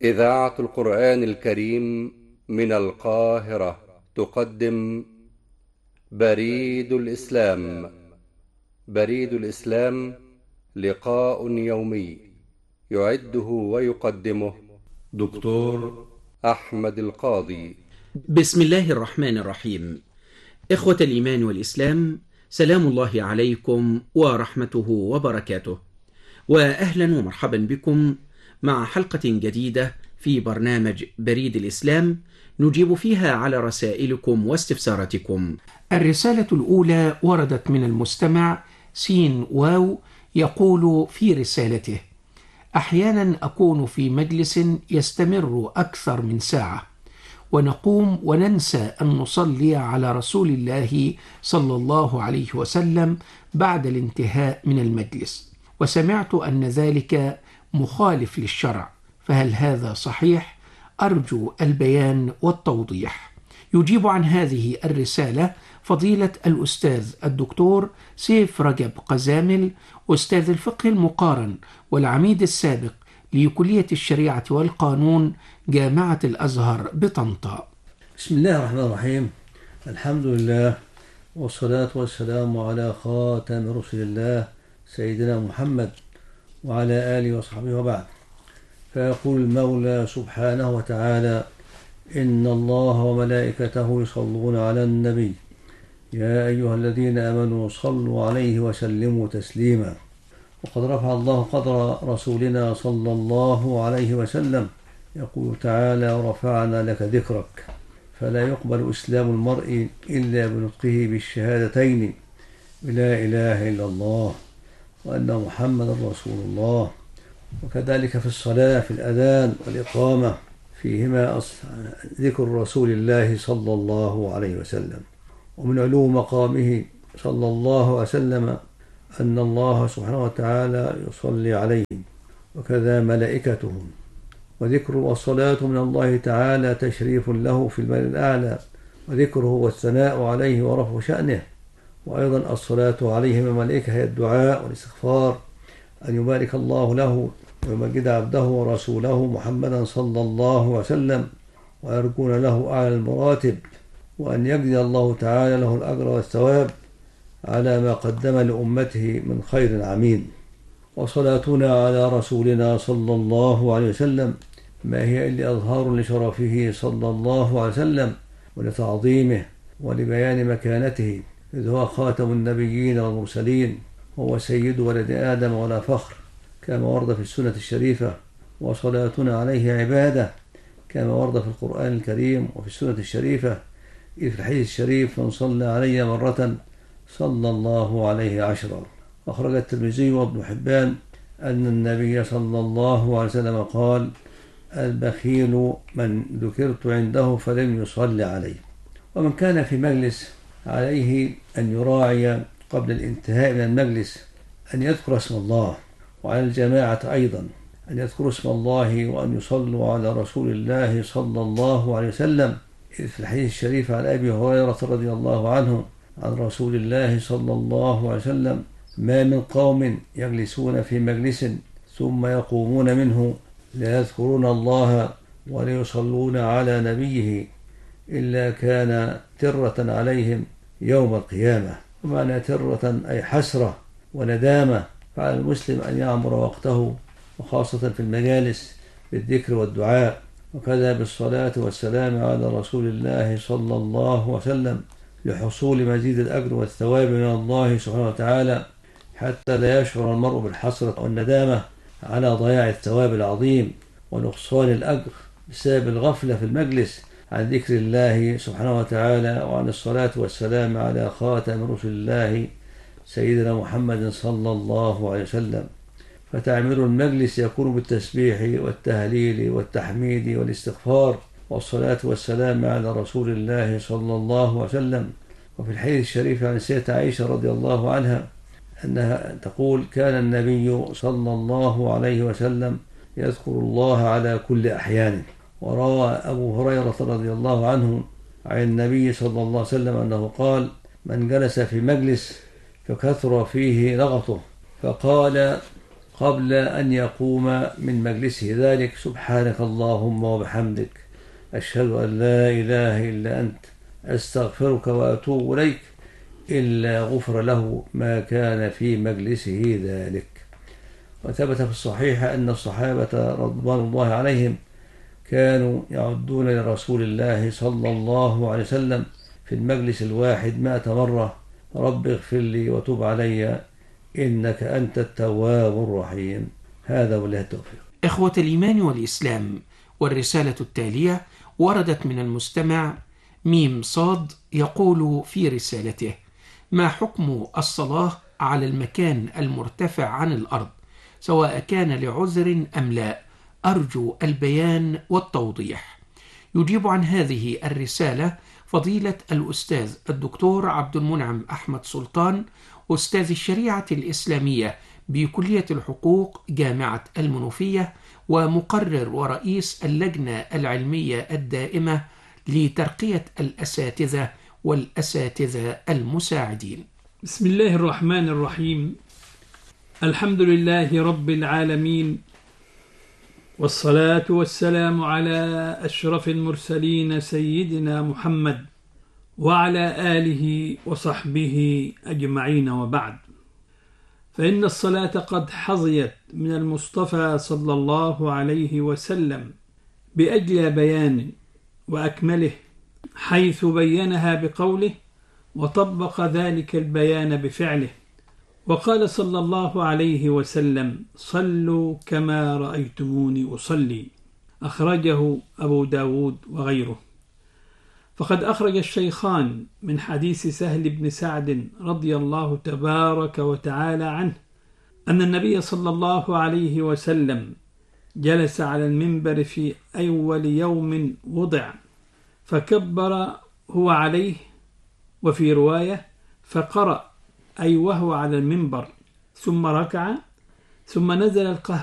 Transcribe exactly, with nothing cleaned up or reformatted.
إذاعة القرآن الكريم من القاهرة تقدم بريد الإسلام. بريد الإسلام لقاء يومي يعده ويقدمه دكتور أحمد القاضي. بسم الله الرحمن الرحيم. إخوة الإيمان والإسلام، سلام الله عليكم ورحمته وبركاته، وأهلا ومرحبا بكم مع حلقة جديدة في برنامج بريد الإسلام نجيب فيها على رسائلكم واستفساراتكم. الرسالة الأولى وردت من المستمع سين واو، يقول في رسالته: أحيانا أكون في مجلس يستمر أكثر من ساعة، ونقوم وننسى أن نصلي على رسول الله صلى الله عليه وسلم بعد الانتهاء من المجلس، وسمعت أن ذلك مخالف للشرع، فهل هذا صحيح؟ أرجو البيان والتوضيح. يجيب عن هذه الرسالة فضيلة الأستاذ الدكتور سيف رجب قزامل، أستاذ الفقه المقارن والعميد السابق لكلية الشريعة والقانون جامعة الأزهر بطنطا. بسم الله الرحمن الرحيم. الحمد لله والصلاة والسلام على خاتم رسل الله سيدنا محمد وعلى آله وصحبه وبعد. فيقول المولى سبحانه وتعالى: إن الله وملائكته يصلون على النبي يا أيها الذين آمنوا صلوا عليه وسلموا تسليما. وقد رفع الله قدر رسولنا صلى الله عليه وسلم، يقول تعالى: ورفعنا لك ذكرك. فلا يقبل إسلام المرء إلا بنطقه بالشهادتين بلا إله إلا الله وأن محمد رسول الله. وكذلك في الصلاة، في الأذان والإقامة، فيهما ذكر رسول الله صلى الله عليه وسلم. ومن علو مقامه صلى الله عليه وسلم أن الله سبحانه وتعالى يصلي عليه، وكذا ملائكته. وذكر والصلاة من الله تعالى تشريف له في المال الأعلى، وذكره والثناء عليه ورفع شأنه. وأيضا الصلاة عليه من الملائكة هي الدعاء والاستغفار، أن يبارك الله له ويمجد عبده ورسوله محمدا صلى الله عليه وسلم، ويرجون له أعلى المراتب، وأن يجزي الله تعالى له الأجر والثواب على ما قدم لأمته من خير عميم. وصلاتنا على رسولنا صلى الله عليه وسلم ما هي إلا إظهار لشرفه صلى الله عليه وسلم ولتعظيمه ولبيان مكانته، إذ هو خاتم النبيين والمرسلين، وهو سيد ولد آدم ولا فخر، كما ورد في السنة الشريفة. وصلاتنا عليه عبادة، كما ورد في القرآن الكريم وفي السنة الشريفة، إذ في الحديث الشريف: من صلى علي مرة صلى الله عليه عشرا. أخرج الترمذي وابن حبان أن النبي صلى الله عليه وسلم قال: البخيل من ذكرت عنده فلم يصلي عليه. ومن كان في مجلس عليه أن يراعي قبل الانتهاء من المجلس أن يذكر اسم الله، وعلى الجماعة أيضا أن يذكروا اسم الله وأن يصلوا على رسول الله صلى الله عليه وسلم، إذ في الحديث الشريف عن أبي هريرة رضي الله عنه عن رسول الله صلى الله عليه وسلم: ما من قوم يجلسون في مجلس ثم يقومون منه لا يذكرون الله ولا يصلون على نبيه إلا كان ترة عليهم يوم القيامة. ومعنى ترة أي حسرة وندامة. فعلى المسلم أن يعمر وقته، وخاصة في المجالس، بالذكر والدعاء، وكذا بالصلاة والسلام على رسول الله صلى الله عليه وسلم، لحصول مزيد الأجر والثواب من الله سبحانه وتعالى، حتى لا يشعر المرء بالحسرة والندامة على ضياع الثواب العظيم ونقصان الأجر بسبب الغفلة في المجلس عن ذكر الله سبحانه وتعالى وعن الصلاة والسلام على خاتم رسل الله سيدنا محمد صلى الله عليه وسلم. فتعمير المجلس يكون بالتسبيح والتهليل والتحميد والاستغفار والصلاة والسلام على رسول الله صلى الله عليه وسلم. وفي الحديث الشريف عن السيدة عائشة رضي الله عنها أنها تقول: كان النبي صلى الله عليه وسلم يذكر الله على كل أحيانه. وروى أبو هريرة رضي الله عنه عن النبي صلى الله عليه وسلم أنه قال: من جلس في مجلس فكثر فيه لغطه فقال قبل أن يقوم من مجلسه ذلك: سبحانك اللهم وبحمدك، أشهد أن لا إله إلا أنت، أستغفرك وأتوب إليك، إلا غفر له ما كان في مجلسه ذلك. وثبت في الصحيح أن الصحابة رضوان الله عليهم كانوا يعدون لرسول الله صلى الله عليه وسلم في المجلس الواحد مائة مرة: رب اغفر لي وتب علي إنك أنت التواب الرحيم. هذا والله التوفيق. إخوة الإيمان والإسلام، والرسالة التالية وردت من المستمع ميم صاد، يقول في رسالته: ما حكم الصلاة على المكان المرتفع عن الأرض، سواء كان لعذر أم لا؟ أرجو البيان والتوضيح. يجيب عن هذه الرسالة فضيلة الأستاذ الدكتور عبد المنعم أحمد سلطان، أستاذ الشريعة الإسلامية بكلية الحقوق جامعة المنوفية، ومقرر ورئيس اللجنة العلمية الدائمة لترقية الأساتذة والأساتذة المساعدين. بسم الله الرحمن الرحيم. الحمد لله رب العالمين، والصلاة والسلام على أشرف المرسلين سيدنا محمد وعلى آله وصحبه أجمعين، وبعد. فإن الصلاة قد حظيت من المصطفى صلى الله عليه وسلم بأجلى بيان وأكمله، حيث بينها بقوله وطبق ذلك البيان بفعله، وقال صلى الله عليه وسلم: صلوا كما رأيتموني أصلي. أخرجه أبو داود وغيره. فقد أخرج الشيخان من حديث سهل بن سعد رضي الله تبارك وتعالى عنه أن النبي صلى الله عليه وسلم جلس على المنبر في أول يوم وضع، فكبر هو عليه، وفي رواية فقرأ أي وهو على المنبر، ثم ركع، ثم نزل القهوة